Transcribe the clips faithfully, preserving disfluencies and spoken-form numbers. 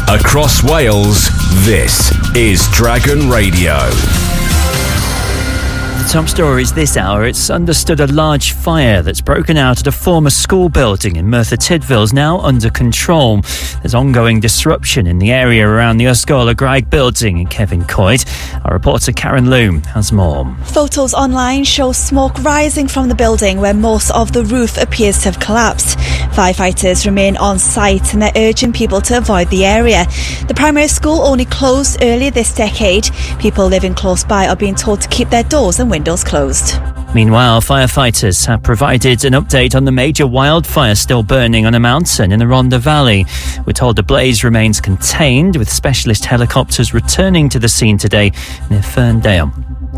Across Wales, this is Dragon Radio. The top stories this hour. It's understood a large fire that's broken out at a former school building in Merthyr Tydfil is now under control. There's ongoing disruption in the area around the Ysgol y Graig building in Kevin Coed. Our reporter Karen Loom has more. Photos online show smoke rising from the building where most of the roof appears to have collapsed. Firefighters remain on site and they're urging people to avoid the area. The primary school only closed earlier this decade. People living close by are being told to keep their doors and windows closed. Meanwhile, firefighters have provided an update on the major wildfire still burning on a mountain in the Rhondda Valley. We're told the blaze remains contained, with specialist helicopters returning to the scene today near Ferndale.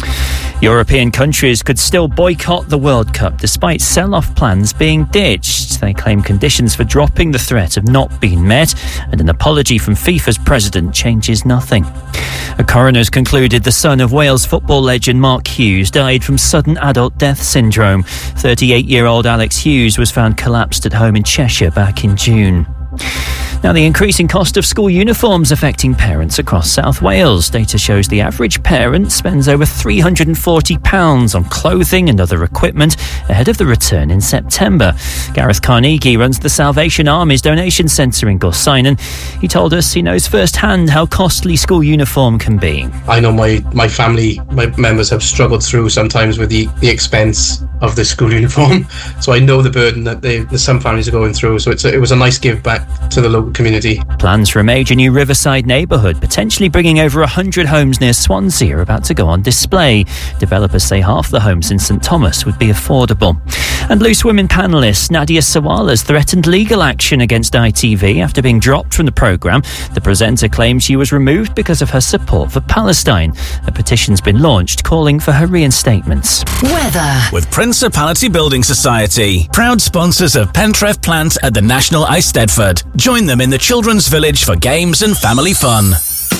European countries could still boycott the World Cup despite sell-off plans being ditched. They claim conditions for dropping the threat have not been met, and an apology from FIFA's president changes nothing. A coroner's concluded the son of Wales football legend Mark Hughes died from sudden adult death syndrome. thirty-eight-year-old Alex Hughes was found collapsed at home in Cheshire back in June. Now, the increasing cost of school uniforms affecting parents across South Wales. Data shows the average parent spends over three hundred forty pounds on clothing and other equipment ahead of the return in September. Gareth Carnegie runs the Salvation Army's donation centre in Gorsinan. He told us he knows firsthand how costly school uniform can be. I know my, my family, my members have struggled through sometimes with the, the expense of the school uniform. So I know the burden that they, that some families are going through. So it's a, it was a nice give back to the local community. Plans for a major new riverside neighbourhood, potentially bringing over one hundred homes near Swansea, are about to go on display. Developers say half the homes in St Thomas would be affordable. And Loose Women panellist Nadia Sawala's threatened legal action against I T V after being dropped from the programme. The presenter claims she was removed because of her support for Palestine. A petition's been launched calling for her reinstatement. Weather with Principality Building Society, proud sponsors of Pentref Plant at the National Eisteddfod. Join them in the Children's Village for games and family fun.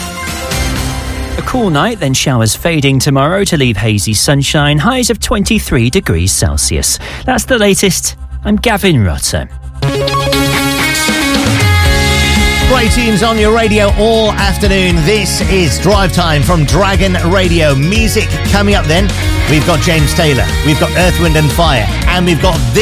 A cool night, then showers fading tomorrow to leave hazy sunshine, highs of twenty-three degrees Celsius. That's the latest. I'm Gavin Rutter. Great tunes on your radio all afternoon. This is Drive Time from Dragon Radio. Music coming up then. We've got James Taylor, we've got Earth, Wind and Fire, and we've got this.